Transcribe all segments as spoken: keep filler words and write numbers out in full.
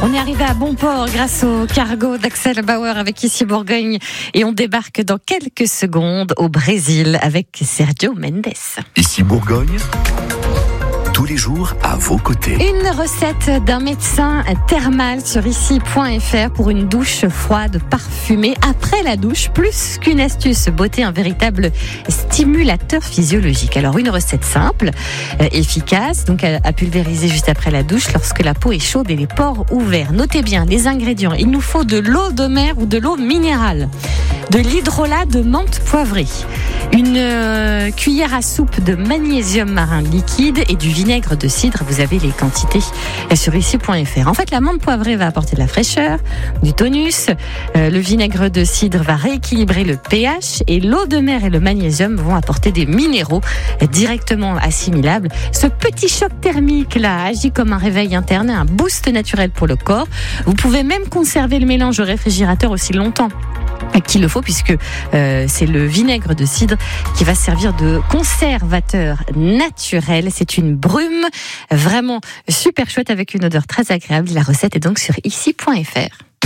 On est arrivé à bon port grâce au cargo d'Axel Bauer avec Ici Bourgogne et on débarque dans quelques secondes au Brésil avec Sergio Mendes. Ici Bourgogne, tous les jours à vos côtés. Une recette d'un médecin thermal sur ici point f r pour une douche froide parfumée après la douche, plus qu'une astuce beauté, un véritable stimulateur physiologique. Alors une recette simple, euh, efficace, donc à, à pulvériser juste après la douche lorsque la peau est chaude et les pores ouverts. Notez bien les ingrédients, il nous faut de l'eau de mer ou de l'eau minérale, de l'hydrolat de menthe poivrée, une euh, cuillère à soupe de magnésium marin liquide et du vinaigre de cidre. Vous avez les quantités sur ici point f r. En fait, la menthe poivrée va apporter de la fraîcheur, du tonus, euh, le vinaigre de cidre va rééquilibrer le pH et l'eau de mer et le magnésium vont apporter des minéraux directement assimilables. Ce petit choc thermique là agit comme un réveil interne et un boost naturel pour le corps. Vous pouvez même conserver le mélange au réfrigérateur aussi longtemps qu'il le faut, puisque euh, c'est le vinaigre de cidre qui va servir de conservateur naturel. C'est une brume vraiment super chouette avec une odeur très agréable. La recette est donc sur ici point f r.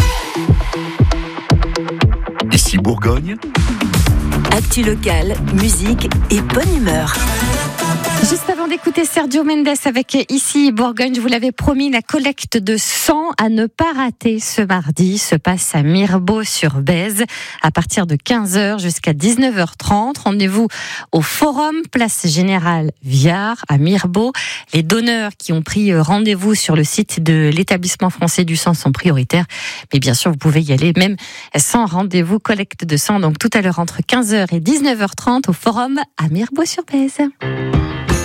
Ici Bourgogne, actu locale, musique et bonne humeur. Juste avant d'écouter Sergio Mendes avec Ici Bourgogne, je vous l'avais promis, la collecte de sang à ne pas rater ce mardi se passe à Mirebeau-sur-Bèze à partir de quinze heures jusqu'à dix-neuf heures trente. Rendez-vous au Forum Place Générale Viard à Mirebeau. Les donneurs qui ont pris rendez-vous sur le site de l'établissement français du sang sont prioritaires. Mais bien sûr, vous pouvez y aller même sans rendez-vous. Collecte de sang donc tout à l'heure entre quinze heures et dix-neuf heures trente au Forum à Mirebeau-sur-Bèze.